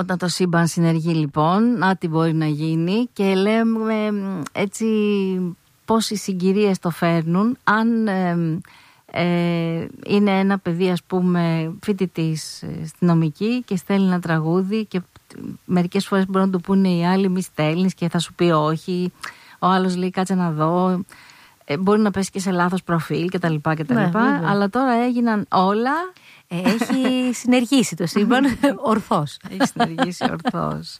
Όταν το σύμπαν συνεργεί λοιπόν, να τι μπορεί να γίνει, και λέμε έτσι πώς οι συγκυρίες το φέρνουν. Αν είναι ένα παιδί, ας πούμε, φοιτητής στη νομική και στέλνει ένα τραγούδι και μερικές φορές μπορεί να του πούνε οι άλλοι μη στέλνεις και θα σου πει όχι, ο άλλος λέει κάτσε να δω, μπορεί να πέσει και σε λάθος προφίλ κτλ. Ναι, αλλά τώρα έγιναν όλα. Έχει συνεργήσει το σύμπαν ορθώς. Έχει συνεργήσει ορθώς.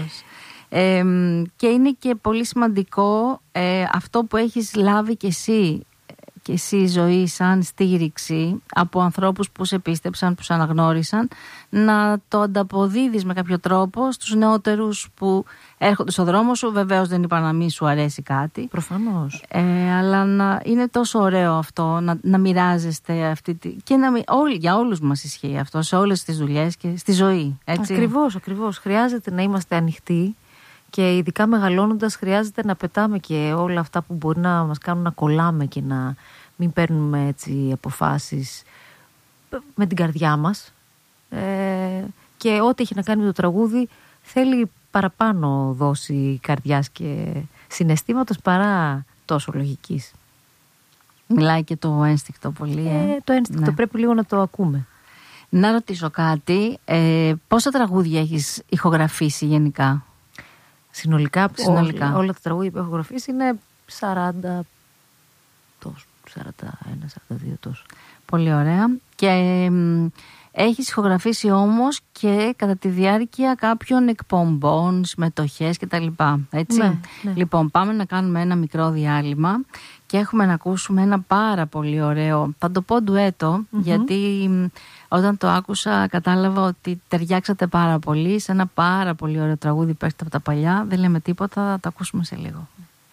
Και είναι και πολύ σημαντικό αυτό που έχεις λάβει και εσύ ζωή σαν στήριξη από ανθρώπους που σε πίστεψαν, που σε αναγνώρισαν, να το ανταποδίδεις με κάποιο τρόπο στους νεότερους που έρχονται στο δρόμο σου. Βεβαίως δεν είπα να μην σου αρέσει κάτι. Προφανώς. Αλλά είναι τόσο ωραίο αυτό, να μοιράζεστε αυτή και για όλους μας ισχύει αυτό, σε όλες τις δουλειές και στη ζωή. Έτσι. Ακριβώς. Χρειάζεται να είμαστε ανοιχτοί. Και ειδικά μεγαλώνοντας χρειάζεται να πετάμε και όλα αυτά που μπορεί να μας κάνουν να κολλάμε και να μην παίρνουμε έτσι αποφάσεις με την καρδιά μας. Και ό,τι έχει να κάνει με το τραγούδι θέλει παραπάνω δόση καρδιάς και συναισθήματος παρά τόσο λογικής. Μιλάει και το ένστικτο πολύ. Το ένστικτο πρέπει λίγο να το ακούμε. Να ρωτήσω κάτι, πόσα τραγούδια έχεις ηχογραφήσει γενικά? Συνολικά. Όλα τα τραγούδια που έχω γραφήσει είναι 40 τόσο, 41, 42 τόσο. Πολύ ωραία. Και έχεις ηχογραφήσει όμως και κατά τη διάρκεια κάποιων εκπομπών, συμμετοχές κτλ. Έτσι. Ναι. Λοιπόν, πάμε να κάνουμε ένα μικρό διάλειμμα και έχουμε να ακούσουμε ένα πάρα πολύ ωραίο, θα το πω ντουέτο, γιατί όταν το άκουσα κατάλαβα ότι ταιριάξατε πάρα πολύ σε ένα πάρα πολύ ωραίο τραγούδι που έχετε από τα παλιά. Δεν λέμε τίποτα, θα το ακούσουμε σε λίγο.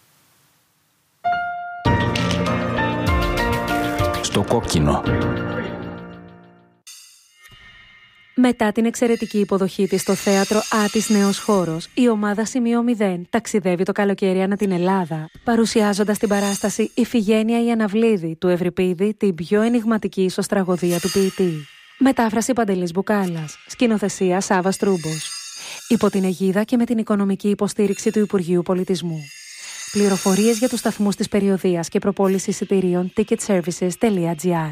Στο κόκκινο. Μετά την εξαιρετική υποδοχή της στο θέατρο Άτης Νέος Χώρος, η ομάδα Σημείο 0 ταξιδεύει το καλοκαίρι ανά την Ελλάδα, παρουσιάζοντας την παράσταση «Ιφηγένεια η Αναβλίδη» του Ευρυπίδη, την πιο ενιγματική ισοστραγωδία του ποιητή. Μετάφραση Παντελής Μπουκάλας, σκηνοθεσία Σάββας Τρούμπος. Υπό την αιγίδα και με την οικονομική υποστήριξη του Υπουργείου Πολιτισμού. Πληροφορίες για τους σταθμούς της περιοδείας και προπόληση εισιτηρίων ticketservices.gr.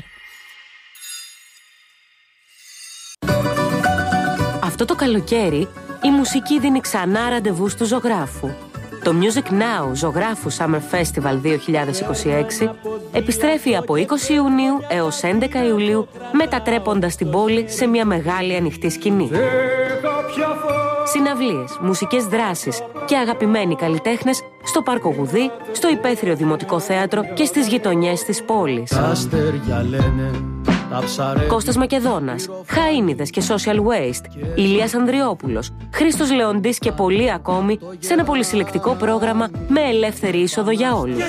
Αυτό το καλοκαίρι, η μουσική δίνει ξανά ραντεβού στους ζωγράφου. Το Music Now Ζωγράφου Summer Festival 2026 επιστρέφει από 20 Ιουνίου έως 11 Ιουλίου, μετατρέποντας την πόλη σε μια μεγάλη ανοιχτή σκηνή. Συναυλίες, μουσικές δράσεις και αγαπημένοι καλλιτέχνες στο Πάρκο Γουδί, στο Υπαίθριο Δημοτικό Θέατρο και στις γειτονιές της πόλης. Κώστας Μακεδόνας, Χαΐνιδες και Social Waste, Ηλίας Ανδριόπουλος, Χρήστος Λεοντής και πολλοί ακόμη, σε ένα πολυσυλλεκτικό πρόγραμμα με ελεύθερη είσοδο για όλους.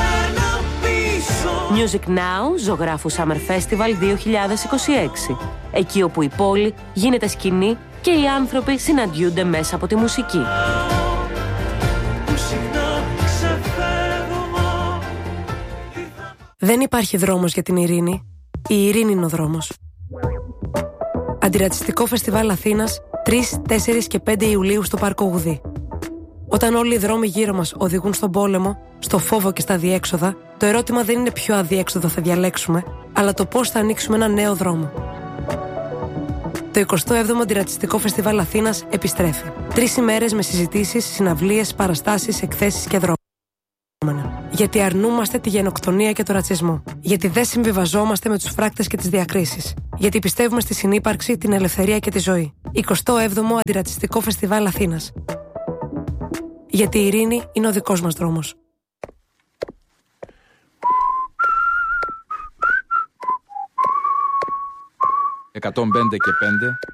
Music Now, Ζωγράφου Summer Festival 2026. Εκεί όπου η πόλη γίνεται σκηνή και οι άνθρωποι συναντιούνται μέσα από τη μουσική. Δεν υπάρχει δρόμος για την ειρήνη. Η ειρήνη είναι ο δρόμος. Αντιρατσιστικό Φεστιβάλ Αθήνας 3, 4 και 5 Ιουλίου στο Πάρκο Γουδί. Όταν όλοι οι δρόμοι γύρω μας οδηγούν στον πόλεμο, στο φόβο και στα αδιέξοδα, το ερώτημα δεν είναι ποιο αδιέξοδο θα διαλέξουμε, αλλά το πώς θα ανοίξουμε ένα νέο δρόμο. Το 27ο Αντιρατσιστικό Φεστιβάλ Αθήνας επιστρέφει. 3 ημέρες με συζητήσεις, συναυλίες, παραστάσεις, εκθέσεις και δρόμους. Γιατί αρνούμαστε τη γενοκτονία και το ρατσισμό. Γιατί δεν συμβιβαζόμαστε με τους φράκτες και τις διακρίσεις. Γιατί πιστεύουμε στη συνύπαρξη, την ελευθερία και τη ζωή. 27ο Αντιρατσιστικό Φεστιβάλ Αθήνας. Γιατί η ειρήνη είναι ο δικός μας δρόμος. 105 και 5